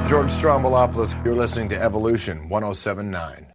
It's George Stroumboulopoulos. You're listening to Evolution 107.9.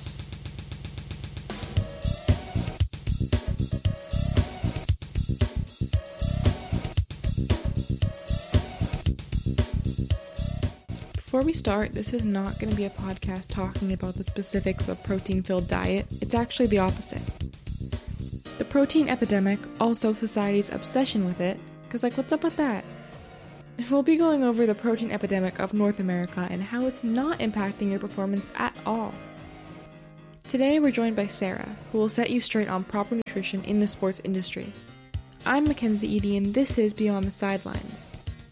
Before we start, this is not going to be a podcast talking about the specifics of a protein-filled diet. It's actually the opposite. The protein epidemic, also society's obsession with it, because what's up with that? We'll be going over the protein epidemic of North America and how it's not impacting your performance at all. Today we're joined by Sarah, who will set you straight on proper nutrition in the sports industry. I'm Mackenzie Eady and this is Beyond the Sidelines.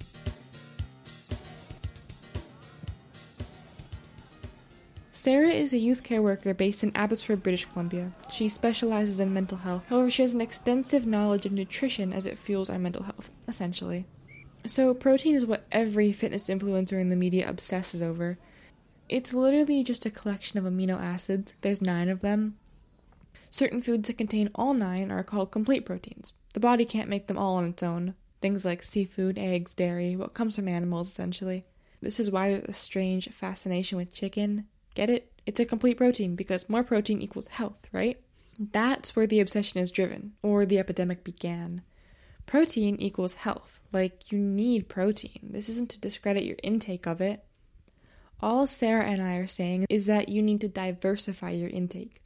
Sarah is a youth care worker based in Abbotsford, British Columbia. She specializes in mental health, however she has an extensive knowledge of nutrition as it fuels our mental health, essentially. So protein is what every fitness influencer in the media obsesses over. It's literally just a collection of amino acids. There's 9 of them. Certain foods that contain all 9 are called complete proteins. The body can't make them all on its own. Things like seafood, eggs, dairy, what comes from animals, essentially. This is why there's a strange fascination with chicken. Get it? It's a complete protein because more protein equals health, right? That's where the obsession is driven, or the epidemic began. Protein equals health. You need protein. This isn't to discredit your intake of it. All Sarah and I are saying is that you need to diversify your intake.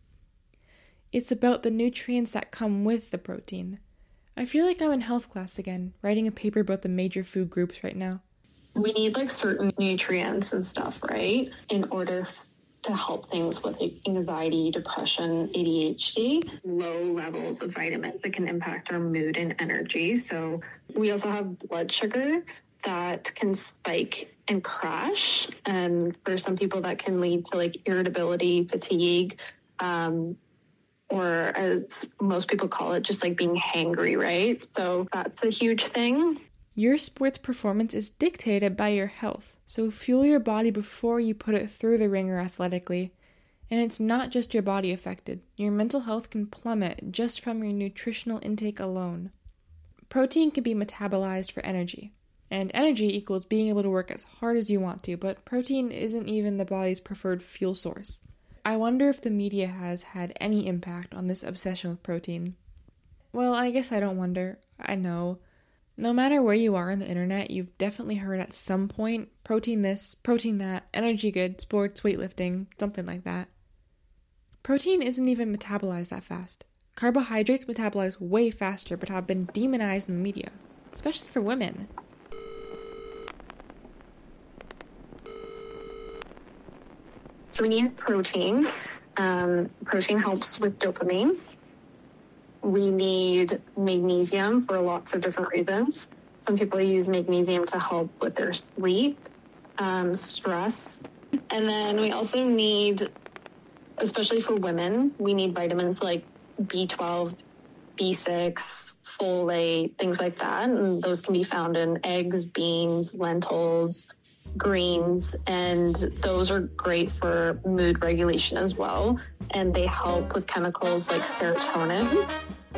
It's about the nutrients that come with the protein. I feel like I'm in health class again, writing a paper about the major food groups right now. We need certain nutrients and stuff, right? In order to help things with anxiety, depression, ADHD, low levels of vitamins that can impact our mood and energy. So we also have blood sugar that can spike and crash. And for some people that can lead to irritability, fatigue, or as most people call it, just being hangry, right? So that's a huge thing. Your sports performance is dictated by your health, so fuel your body before you put it through the ringer athletically. And it's not just your body affected. Your mental health can plummet just from your nutritional intake alone. Protein can be metabolized for energy, and energy equals being able to work as hard as you want to, but protein isn't even the body's preferred fuel source. I wonder if the media has had any impact on this obsession with protein. Well, I guess I don't wonder. I know. No matter where you are on the internet, you've definitely heard at some point, protein this, protein that, energy good, sports, weightlifting, something like that. Protein isn't even metabolized that fast. Carbohydrates metabolize way faster but have been demonized in the media, especially for women. So we need protein. Protein helps with dopamine. We need magnesium for lots of different reasons. Some people use magnesium to help with their sleep, stress. And then we also need, especially for women, we need vitamins like B12, B6, folate, things like that. And those can be found in eggs, beans, lentils, greens, and those are great for mood regulation as well. And they help with chemicals like serotonin.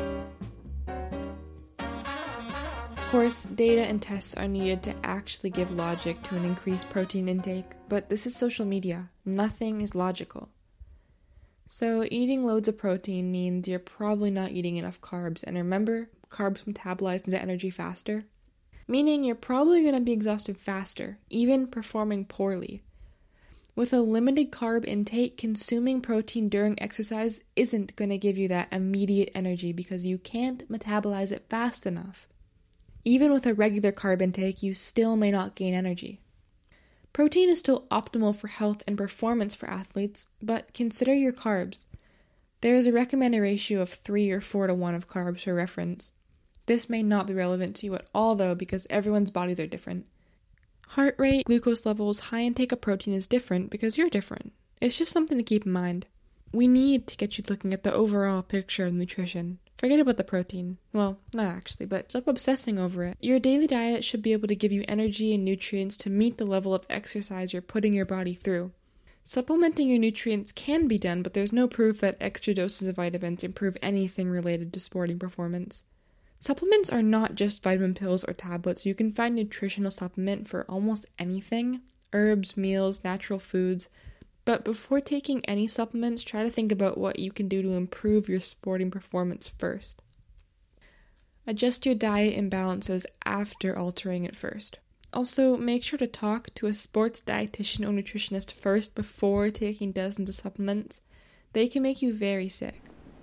Of course, data and tests are needed to actually give logic to an increased protein intake, but this is social media. Nothing is logical. So eating loads of protein means you're probably not eating enough carbs, and remember, carbs metabolize into energy faster. Meaning you're probably going to be exhausted faster, even performing poorly. With a limited carb intake, consuming protein during exercise isn't going to give you that immediate energy because you can't metabolize it fast enough. Even with a regular carb intake, you still may not gain energy. Protein is still optimal for health and performance for athletes, but consider your carbs. There is a recommended ratio of 3 or 4 to 1 of carbs for reference. This may not be relevant to you at all though, because everyone's bodies are different. Heart rate, glucose levels, high intake of protein is different because you're different. It's just something to keep in mind. We need to get you looking at the overall picture of nutrition. Forget about the protein. Well, not actually, but stop obsessing over it. Your daily diet should be able to give you energy and nutrients to meet the level of exercise you're putting your body through. Supplementing your nutrients can be done, but there's no proof that extra doses of vitamins improve anything related to sporting performance. Supplements are not just vitamin pills or tablets. You can find nutritional supplement for almost anything. herbs, meals, natural foods. But before taking any supplements, try to think about what you can do to improve your sporting performance first. Adjust your diet imbalances after altering it first. Also, make sure to talk to a sports dietitian or nutritionist first before taking dozens of supplements. They can make you very sick.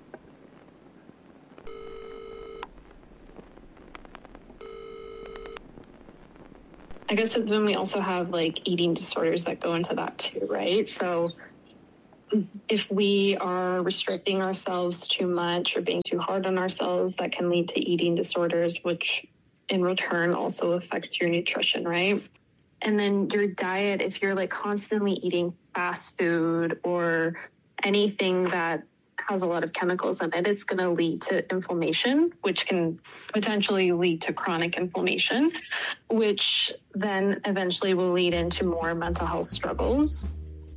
I guess then we also have like eating disorders that go into that too, right? So if we are restricting ourselves too much or being too hard on ourselves, that can lead to eating disorders, which in return also affects your nutrition, right? And then your diet, if you're like constantly eating fast food or anything that has a lot of chemicals in it, it's going to lead to inflammation, which can potentially lead to chronic inflammation, which then eventually will lead into more mental health struggles.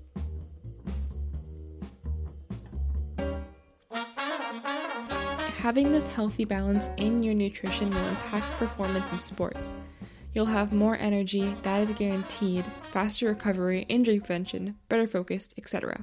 Having this healthy balance in your nutrition will impact performance in sports. You'll have more energy, that is guaranteed, faster recovery, injury prevention, better focus, etc.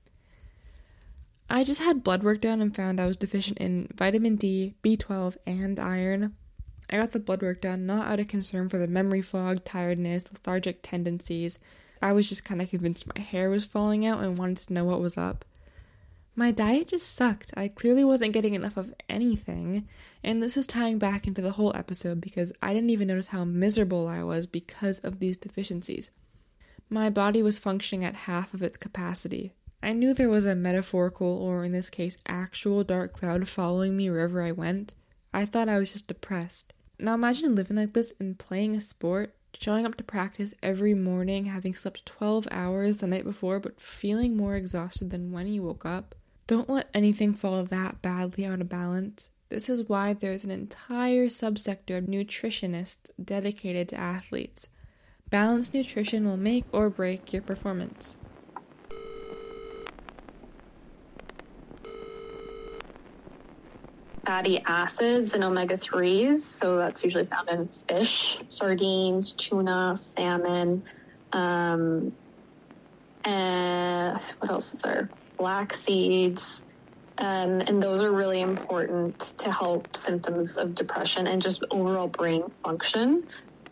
I just had blood work done and found I was deficient in vitamin D, B12, and iron. I got the blood work done not out of concern for the memory fog, tiredness, lethargic tendencies. I was just kind of convinced my hair was falling out and wanted to know what was up. My diet just sucked. I clearly wasn't getting enough of anything, and this is tying back into the whole episode because I didn't even notice how miserable I was because of these deficiencies. My body was functioning at half of its capacity. I knew there was a metaphorical, or in this case, actual dark cloud following me wherever I went. I thought I was just depressed. Now imagine living like this and playing a sport, showing up to practice every morning, having slept 12 hours the night before, but feeling more exhausted than when you woke up. Don't let anything fall that badly out of balance. This is why there's an entire subsector of nutritionists dedicated to athletes. Balanced nutrition will make or break your performance. Fatty acids and omega-3s, so that's usually found in fish, sardines, tuna, salmon, and what else is there? Black seeds, and those are really important to help symptoms of depression and just overall brain function.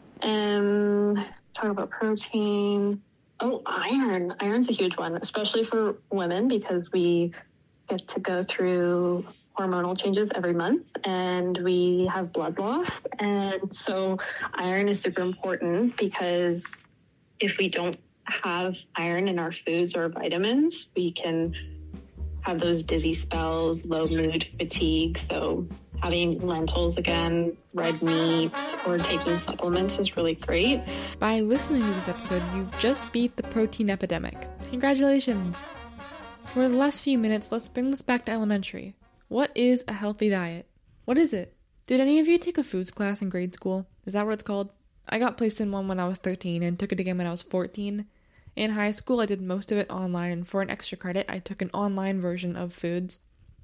Talk about protein. Oh, iron. Iron's a huge one, especially for women because we get to go through hormonal changes every month and we have blood loss. And so iron is super important because if we don't have iron in our foods or vitamins, we can have those dizzy spells, low mood, fatigue. So having lentils again, red meat, or taking supplements is really great. By listening to this episode, you've just beat the protein epidemic. Congratulations! For the last few minutes, let's bring this back to elementary. What is a healthy diet? What is it? Did any of you take a foods class in grade school? Is that what it's called? I got placed in one when I was 13 and took it again when I was 14. In high school, I did most of it online, and for an extra credit, I took an online version of foods.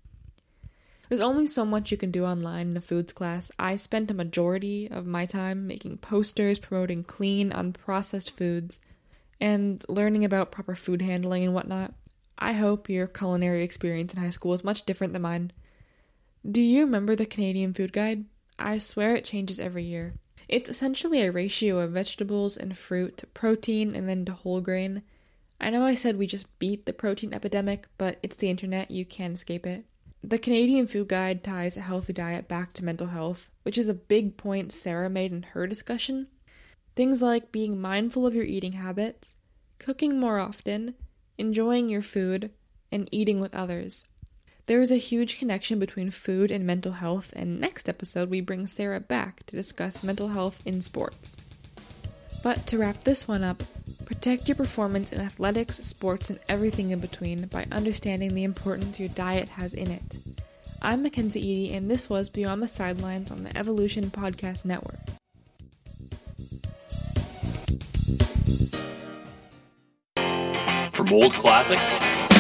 There's only so much you can do online in a foods class. I spent a majority of my time making posters promoting clean, unprocessed foods, and learning about proper food handling and whatnot. I hope your culinary experience in high school is much different than mine. Do you remember the Canadian Food Guide? I swear it changes every year. It's essentially a ratio of vegetables and fruit to protein and then to whole grain. I know I said we just beat the protein epidemic, but it's the internet, you can't escape it. The Canadian Food Guide ties a healthy diet back to mental health, which is a big point Sarah made in her discussion. Things like being mindful of your eating habits, cooking more often, enjoying your food, and eating with others. There is a huge connection between food and mental health, and next episode we bring Sarah back to discuss mental health in sports. But to wrap this one up, protect your performance in athletics, sports, and everything in between by understanding the importance your diet has in it. I'm Mackenzie Eady, and this was Beyond the Sidelines on the Evolution Podcast Network. From old classics